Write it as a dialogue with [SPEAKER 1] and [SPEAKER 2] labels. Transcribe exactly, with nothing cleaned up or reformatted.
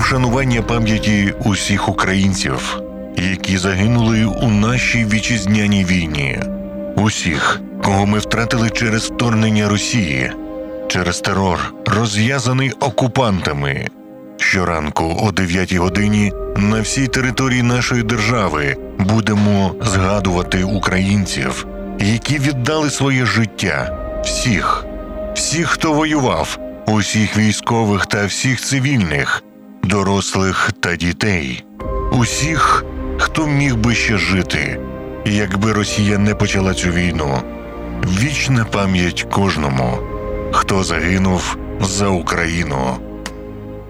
[SPEAKER 1] вшанування пам'яті усіх українців, які загинули у нашій вітчизняній війні. Усіх, кого ми втратили через вторгнення Росії, через терор, розв'язаний окупантами. Щоранку о дев'ятій годині на всій території нашої держави будемо згадувати українців, які віддали своє життя. Всіх, всіх, хто воював, усіх військових та всіх цивільних, дорослих та дітей. Усіх, хто міг би ще жити, якби Росія не почала цю війну. Вічна пам'ять кожному, хто загинув за Україну.